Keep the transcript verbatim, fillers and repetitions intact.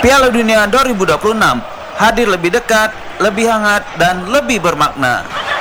Piala Dunia dua ribu dua puluh enam hadir lebih dekat, lebih hangat, dan lebih bermakna.